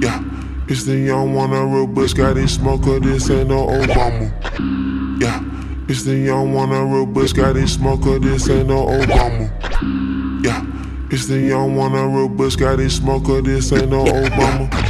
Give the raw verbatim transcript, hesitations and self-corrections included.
Yeah, it's the young one, a real bush, got it smoker, this ain't no Obama. Yeah, it's the young one, a real bush, got it smoker, this ain't no Obama. Yeah, it's the young one, a real bush, got it smoker, this ain't no Obama.